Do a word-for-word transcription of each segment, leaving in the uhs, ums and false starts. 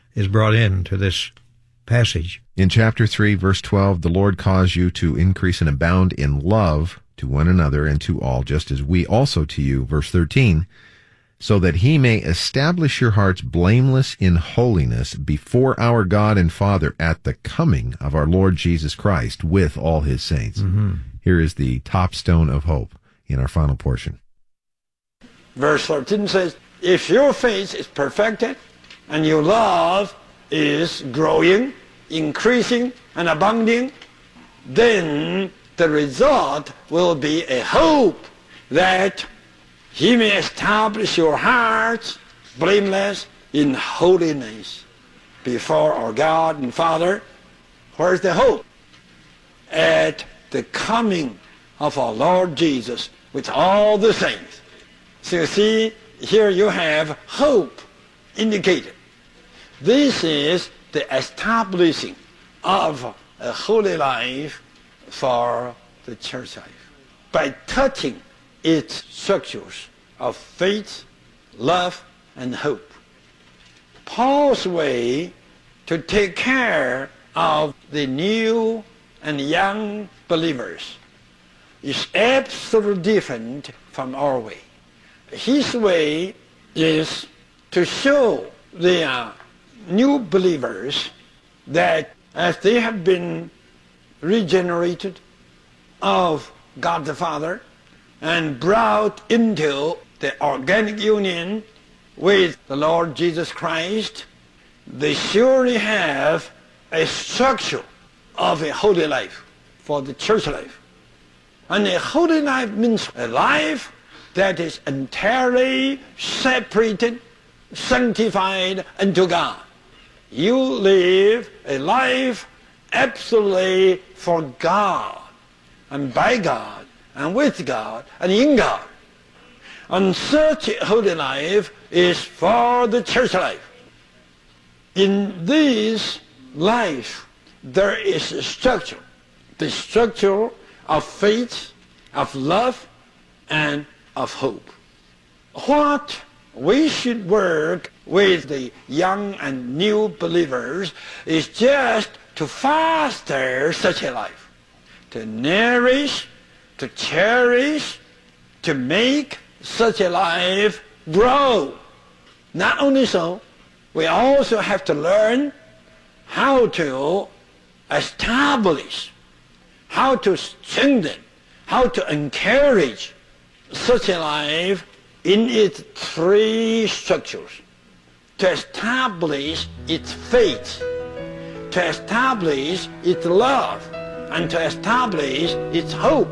is brought into this passage. In chapter three, verse twelve, the Lord caused you to increase and abound in love to one another and to all, just as we also to you. Verse thirteen, so that he may establish your hearts blameless in holiness before our God and Father at the coming of our Lord Jesus Christ with all his saints. Mm-hmm. Here is the top stone of hope in our final portion. Verse thirteen says, if your faith is perfected and your love is growing, increasing, and abounding, then the result will be a hope that he may establish your hearts blameless in holiness before our God and Father. Where's the hope? At the coming of our Lord Jesus with all the saints. So you see, here you have hope indicated. This is the establishing of a holy life for the church life by touching its structures of faith, love, and hope. Paul's way to take care of the new and young believers is absolutely different from our way. His way is to show the uh, new believers that as they have been regenerated of God the Father and brought into the organic union with the Lord Jesus Christ, they surely have a structure of a holy life for the church life. And a holy life means a life that is entirely separated, sanctified unto God. You live a life absolutely for God, and by God, and with God, and in God. And such a holy life is for the church life. In this life, there is a structure, the structure of faith, of love, and of hope. What we should work with the young and new believers is just to foster such a life, to nourish, to cherish, to make such a life grow. Not only so, we also have to learn how to establish, how to strengthen, how to encourage such a life in its three structures, to establish its faith, to establish its love, and to establish its hope.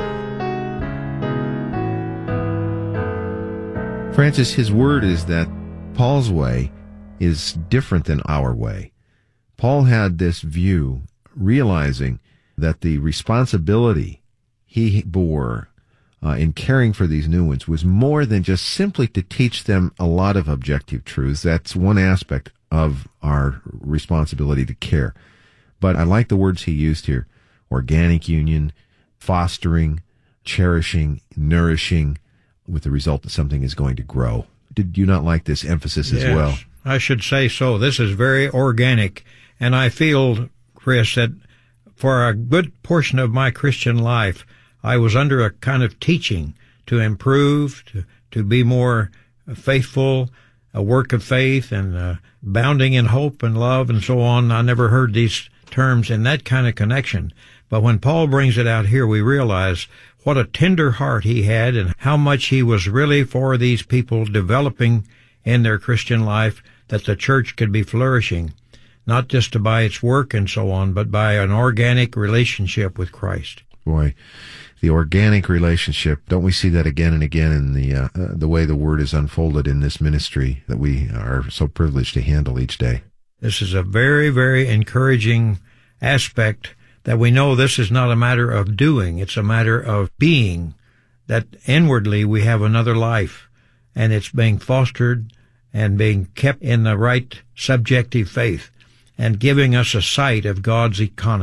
Francis, his word is that Paul's way is different than our way. Paul had this view, realizing that the responsibility he bore Uh, in caring for these new ones was more than just simply to teach them a lot of objective truths. That's one aspect of our responsibility to care. But I like the words he used here: organic union, fostering, cherishing, nourishing, with the result that something is going to grow. Did you not like this emphasis as yes, well? I should say so. This is very organic. And I feel, Chris, that for a good portion of my Christian life, I was under a kind of teaching to improve, to, to be more faithful, a work of faith, and uh, bounding in hope and love and so on. I never heard these terms in that kind of connection. But when Paul brings it out here, we realize what a tender heart he had and how much he was really for these people developing in their Christian life, that the church could be flourishing, not just by its work and so on, but by an organic relationship with Christ. Boy, the organic relationship, don't we see that again and again in the uh, uh, the way the word is unfolded in this ministry that we are so privileged to handle each day? This is a very, very encouraging aspect, that we know this is not a matter of doing, it's a matter of being, that inwardly we have another life, and it's being fostered and being kept in the right subjective faith, and giving us a sight of God's economy,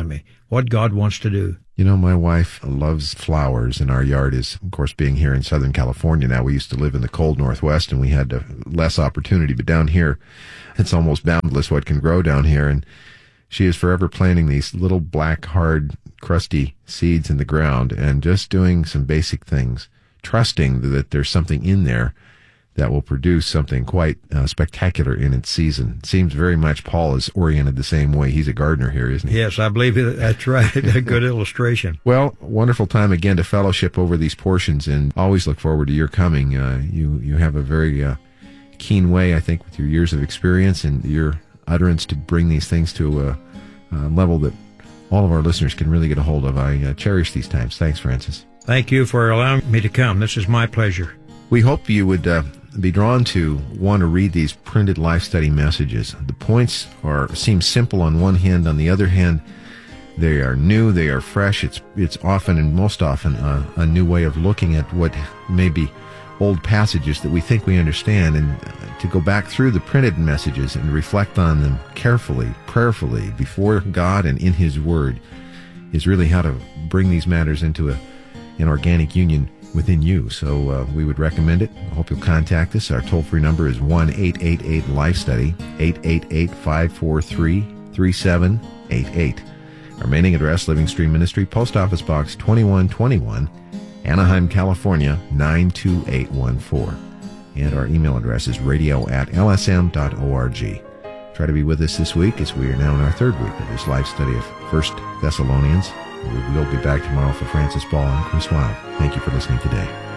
what God wants to do. You know, my wife loves flowers, and our yard is, of course, being here in Southern California now. We used to live in the cold Northwest, and we had uh, less opportunity. But down here, it's almost boundless what can grow down here. And she is forever planting these little black, hard, crusty seeds in the ground and just doing some basic things, trusting that there's something in there that will produce something quite uh, spectacular in its season. It seems very much Paul is oriented the same way. He's a gardener here, isn't he? Yes, I believe it. That's right. A good illustration. Well, wonderful time again to fellowship over these portions, and always look forward to your coming. Uh, you you have a very uh, keen way, I think, with your years of experience and your utterance to bring these things to a, a level that all of our listeners can really get a hold of. I uh, cherish these times. Thanks, Francis. Thank you for allowing me to come. This is my pleasure. We hope you would uh, be drawn to want to read these printed life study messages. The points are seem simple on one hand. On the other hand, they are new, they are fresh. It's it's often and most often a, a new way of looking at what may be old passages that we think we understand, and uh, to go back through the printed messages and reflect on them carefully, prayerfully, before God and in His Word is really how to bring these matters into a, an organic union within you. So uh, we would recommend it. I hope you'll contact us. Our toll-free number is one eight eight eight life study, eight eight eight, five four three, three seven eight eight. Our mailing address, Living Stream Ministry, Post Office Box twenty-one twenty-one, Anaheim, California, nine two eight one four. And our email address is radio at l s m dot org. Try to be with us this week, as we are now in our third week of this life study of First Thessalonians. We will be back tomorrow for Francis Ball and Chris Wilde. Thank you for listening today.